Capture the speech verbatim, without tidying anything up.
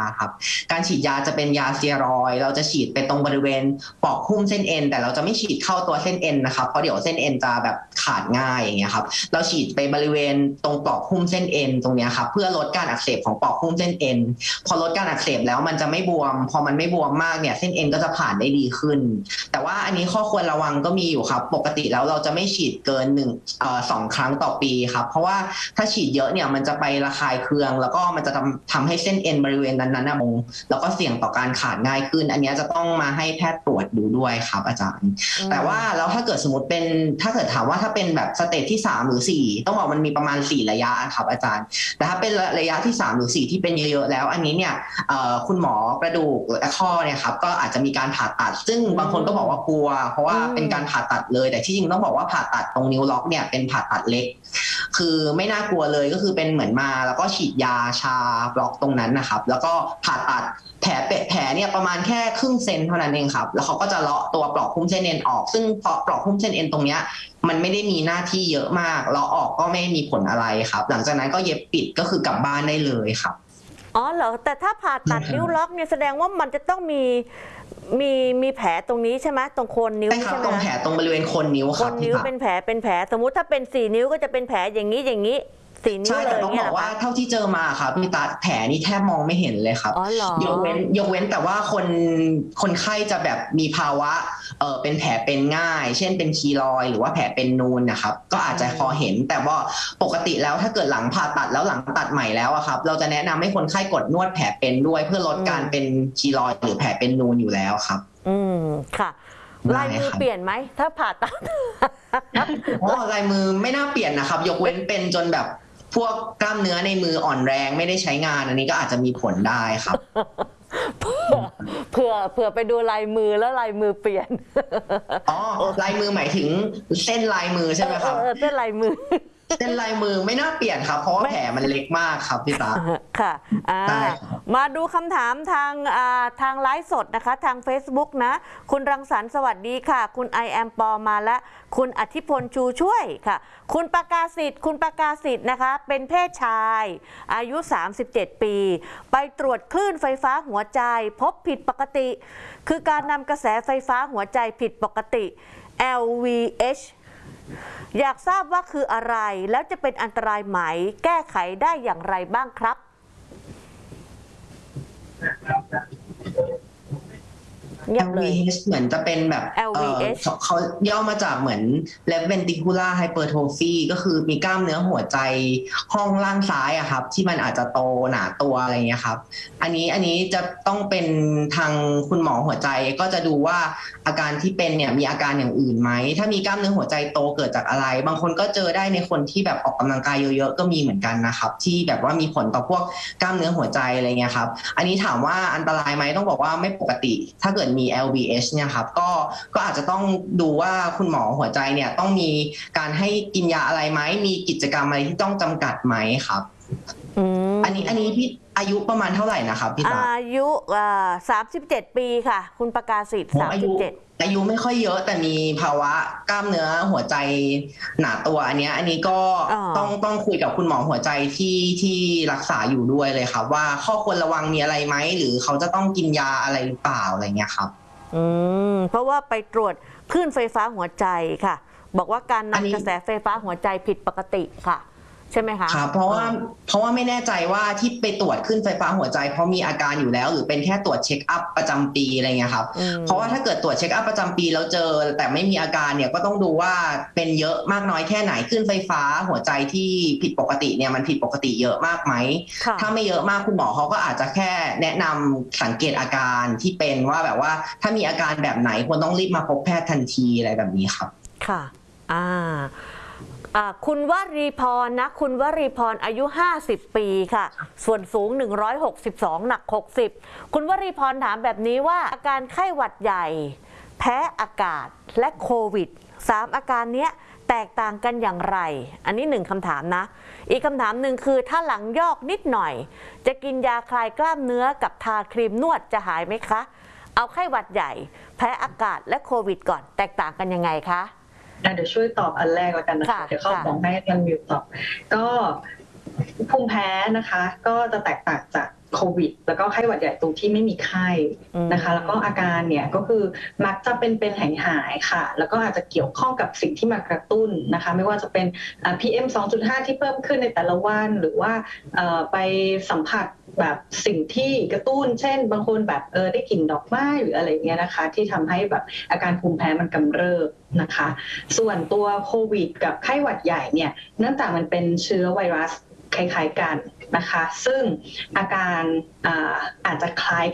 ครับการฉีดยาจะเป็นยาสเตียรอยด์เราจะฉีดไปตรงบริเวณปลอกหุ้มเส้นเอ็นแต่เราจะไม่ฉีดเข้าตัวเส้นเอ็นนะครับเพราะเดี๋ยวเส้นเอ็นจะแบบขาดง่ายอย่างเงี้ยครับเราฉีดไปบริเวณตรงปลอกหุ้มเส้นเอ็นตรงเนี้ยครับเพื่อลดการอักเสบของปลอกหุ้มเส้นเอ็นพอลดการอักเสบแล้วมันจะไม่บวมพอมันไม่บวมมากเนี่ยเส้นเอ็นก็จะผ่านได้ดีขึ้นแต่ว่าอันนี้ข้อควรระวังก็มีอยู่ครับปกติแล้วเราจะไม่ฉีดเกินหนึ่งเอ่อสองครั้งต่อปีครับเพราะว่าถ้าฉีดเยอะเนี่ยมันจะไประคายเคืองแล้วก็มันจะทำทำให้เส้นเอ็นบริเวณนั้นๆนะมงแล้วก็เสี่ยงต่อการขาดง่ายขึ้นอันนี้จะต้องมาให้แพทย์ตรวจดูด้วยครับอาจารย์แต่ว่าแล้วถ้าเกิดสมมติเป็นถ้าเกิดถามว่าถ้าเป็นแบบสเตจที่สามหรือสี่ต้องบอกมันมีประมาณสี่ระยะครับอาจารย์แต่ถ้าเป็นระยะที่สามหรือสี่ที่เป็นเยอะๆแล้วอันนี้เนี่ยคุณหมอกระดูกและข้อเนี่ยครับก็อาจจะมีการผ่าตัดซึ่งบางคนก็บอกว่ากลัวเพราะว่าเป็นการผ่าตัดเลยแต่ที่จริงต้องบอกว่าผ่าตัดตรงนิ้วล็อกเนี่ยเป็นผ่าตัดเล็กคือไม่น่ากลัวเลยก็คือเป็นเหมือนมาแล้วก็ฉีดยาชาบล็อกตรงนั้นนะครับแล้วก็ผ่าตัดแผลเป็ดแผลเนี่ยประมาณแค่ครึ่งเซนเท่านั้นเองครับแล้วเขาก็จะเลาะตัวปลอกหุ้มเส้นเอ็นออกซึ่งปลอกหุ้มเส้นเอ็นตรงเนี้ยมันไม่ได้มีหน้าที่เยอะมากเลาะออกก็ไม่มีผลอะไรครับหลังจากนั้นก็เย็บปิดก็คือกลับบ้านได้เลยครับอ๋อเหรอแต่ถ้าผ่าตัดนิ้วล็อกเนี่ยแสดงว่ามันจะต้องมีมีมีแผลตรงนี้ใช่ไหมตรงโคนนิ้วใช่ไหมตรงแผลตรงบริเวณโคนนิ้วครับโคนนิ้วเป็นแผลเป็นแผลสมมุติถ้าเป็นสี่นิ้วก็จะเป็นแผลอย่างนี้อย่างนี้สี่นิ้วเลยต้องบอกว่าเท่าที่เจอมาครับพี่ตาแผลนี่แทบมองไม่เห็นเลยครับยกเว้นยกเว้นแต่ว่าคนคนไข้จะแบบมีภาวะเออเป็นแผลเป็นง่ายเช่นเป็นคีลอยหรือว่าแผลเป็นนูนนะครับก็อาจจะพอเห็นแต่ว่าปกติแล้วถ้าเกิดหลังผ่าตัดแล้วหลังตัดใหม่แล้วอะครับเราจะแนะนำให้คนไข้กดนวดแผลเป็นด้วยเพื่อลดการเป็นคีลอยหรือแผลเป็นนูนอยู่แล้วครับอืมค่ะลายมือเปลี่ยนไหมถ้าผ่าตัดอ๋อลายมือไม่น่าเปลี่ยนนะครับยกเว้นเป็นจนแบบพวกกล้ามเนื้อในมืออ่อนแรงไม่ได้ใช้งานอันนี้ก็อาจจะมีผลได้ครับเผื่อเผื่อเผื่อไปดูลายมือแล้วลายมือเปลี่ยนอ๋อลายมือหมายถึงเส้นลายมือใช่ไหมครับเส้นลายมือเส้นลายมือไม่น่าเปลี่ยนครับเพราะว่าแผลมันเล็กมากครับพี่ตาค่ะมาดูคำถามทางทางไลฟ์สดนะคะทาง Facebook นะคุณรังสรรค์สวัสดีค่ะคุณ I am ปอมาและคุณอธิพลชูช่วยค่ะคุณประกาศิษฐ์คุณประกาศิษฐ์นะคะเป็นเพศชายอายุสามสิบเจ็ดปีไปตรวจคลื่นไฟฟ้าหัวใจพบผิดปกติคือการนำกระแสไฟฟ้าหัวใจผิดปกติ แอล วี เอชอยากทราบว่าคืออะไรแล้วจะเป็นอันตรายไหมแก้ไขได้อย่างไรบ้างครับแอล วี เอช เหมือนจะเป็นแบบแอล วี เอชเขาย่อมาจากเหมือน left ventricular hypertrophy ก็คือมีกล้ามเนื้อหัวใจห้องล่างซ้ายอะครับที่มันอาจจะโตหนาตัวอะไรเงี้ยครับอันนี้อันนี้จะต้องเป็นทางคุณหมอหัวใจก็จะดูว่าอาการที่เป็นเนี่ยมีอาการอย่างอื่นไหมถ้ามีกล้ามเนื้อหัวใจโตเกิดจากอะไรบางคนก็เจอได้ในคนที่แบบออกกำลังกายเยอะๆก็มีเหมือนกันนะครับที่แบบว่ามีผลต่อพวกกล้ามเนื้อหัวใจอะไรเงี้ยครับอันนี้ถามว่าอันตรายไหมต้องบอกว่าไม่ปกติถ้าเกิดมี แอล วี เอช เนี่ยครับก็ก็อาจจะต้องดูว่าคุณหมอหัวใจเนี่ยต้องมีการให้กินยาอะไรไหมมีกิจกรรมอะไรที่ต้องจำกัดไหมครับอันนี้อันนี้พี่อายุประมาณเท่าไหร่นะครับพี่ตาอายุสามสิบเจ็ดปีค่ะคุณประกาศิษฐ์สามสิบเจ็ดอายุไม่ค่อยเยอะแต่มีภาวะกล้ามเนื้อหัวใจหนาตัวอันนี้อันนี้ก็ต้องต้องคุยกับคุณหมอหัวใจที่ที่รักษาอยู่ด้วยเลยครับว่าข้อควรระวังมีอะไรไหมหรือเขาจะต้องกินยาอะไรหรือเปล่าอะไรเงี้ยครับอืมเพราะว่าไปตรวจคลื่นไฟฟ้าหัวใจค่ะบอกว่าการนำกระแสไฟฟ้าหัวใจผิดปกติค่ะใช่ไหมคะครับเพราะว่าเพราะว่าไม่แน่ใจว่าที่ไปตรวจขึ้นไฟฟ้าหัวใจเพราะมีอาการอยู่แล้วหรือเป็นแค่ตรวจเช็คอัพประจำปีอะไรเงี้ยครับเพราะว่าถ้าเกิดตรวจเช็คอัพประจำปีแล้วเจอแต่ไม่มีอาการเนี่ยก็ต้องดูว่าเป็นเยอะมากน้อยแค่ไหนขึ้นไฟฟ้าหัวใจที่ผิดปกติเนี่ยมันผิดปกติเยอะมากไหมถ้าไม่เยอะมากคุณหมอเขาก็อาจจะแค่แนะนำสังเกตอาการที่เป็นว่าแบบว่าถ้ามีอาการแบบไหนควรต้องรีบมาพบแพทย์ทันทีอะไรแบบนี้ครับค่ะอ่าคุณวรีพรนะคุณวรีพรอายุห้าสิบปีค่ะส่วนสูงหนึ่งร้อยหกสิบสองหนักหกสิบคุณวรีพรถามแบบนี้ว่าอาการไข้หวัดใหญ่แพ้อากาศและโควิดสามอาการนี้แตกต่างกันอย่างไรอันนี้หนึ่งคำถามนะอีกคำถามหนึ่งคือถ้าหลังยอกนิดหน่อยจะกินยาคลายกล้ามเนื้อกับทาครีมนวดจะหายไหมคะเอาไข้หวัดใหญ่แพ้อากาศและโควิดก่อนแตกต่างกันยังไงคะเดี๋ยวช่วยตอบอันแรกแล้วกันนะคะเดี๋ยวเข้าของให้ท่านมิวตอบก็ภูมิแพ้นะคะก็จะแตกต่างจากโควิดแล้วก็ไข้หวัดใหญ่ตรงที่ไม่มีไข้นะคะแล้วก็อาการเนี่ยก็คือมักจะเป็นเป็นหายหายค่ะแล้วก็อาจจะเกี่ยวข้องกับสิ่งที่มากระตุ้นนะคะไม่ว่าจะเป็น พี เอ็ม สองจุดห้า ที่เพิ่มขึ้นในแต่ละวันหรือว่าไปสัมผัสแบบสิ่งที่กระตุ้นเช่นบางคนแบบเออได้กลิ่นดอกไม้หรืออะไรเงี้ยนะคะที่ทำให้แบบอาการภูมิแพ้มันกำเริบนะคะส่วนตัวโควิดกับไข้หวัดใหญ่เนี่ยเนื่องจากมันเป็นเชื้อไวรัสคล้ายๆกันนะคะซึ่งอาการ อา, อาจจะคล้าย